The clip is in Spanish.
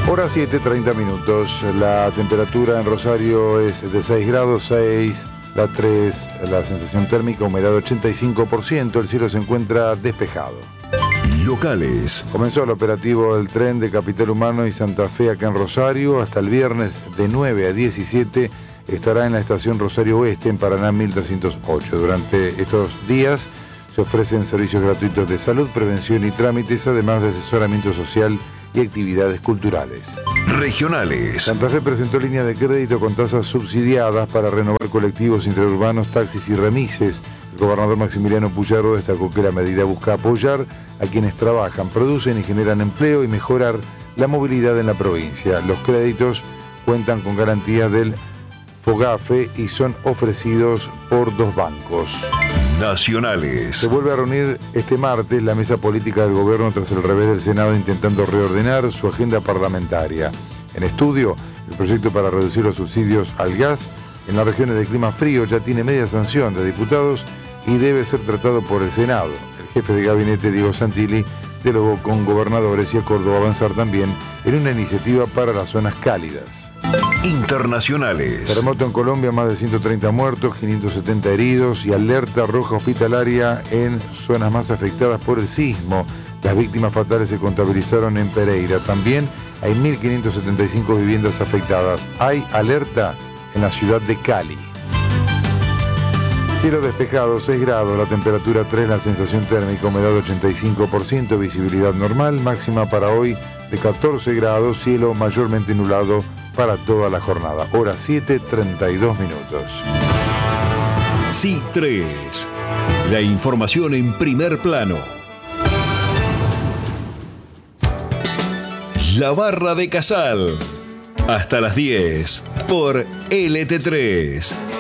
Hora 7, 30 minutos. La temperatura en Rosario es de 6 grados, 6, la 3, la sensación térmica, humedad 85%, el cielo se encuentra despejado. Locales. Comenzó el operativo del tren de Capital Humano y Santa Fe acá en Rosario. Hasta el viernes de 9 a 17 estará en la estación Rosario Oeste en Paraná 1308. Durante estos días se ofrecen servicios gratuitos de salud, prevención y trámites, además de asesoramiento social y actividades culturales. Regionales. Santa Fe presentó línea de crédito con tasas subsidiadas para renovar colectivos interurbanos, taxis y remises. El gobernador Maximiliano Puyaro destacó que la medida busca apoyar a quienes trabajan, producen y generan empleo y mejorar la movilidad en la provincia. Los créditos cuentan con garantías del FOGAFE y son ofrecidos por 2 bancos. Nacionales. Se vuelve a reunir este martes la mesa política del gobierno tras el revés del Senado intentando reordenar su agenda parlamentaria. En estudio, el proyecto para reducir los subsidios al gas en las regiones de clima frío ya tiene media sanción de diputados y debe ser tratado por el Senado. El jefe de gabinete, Diego Santilli, dialogó con gobernadores y acordó avanzar también en una iniciativa para las zonas cálidas. Internacionales. Terremoto en Colombia, más de 130 muertos, 570 heridos y alerta roja hospitalaria en zonas más afectadas por el sismo. Las víctimas fatales se contabilizaron en Pereira. También hay 1.575 viviendas afectadas. Hay alerta en la ciudad de Cali. Cielo despejado, 6 grados, la temperatura 3, la sensación térmica, humedad 85%, visibilidad normal, máxima para hoy de 14 grados, cielo mayormente nublado para toda la jornada. Hora 7, 32 minutos. Sí 3. La información en primer plano. La Barra de Casal. Hasta las 10 por LT3.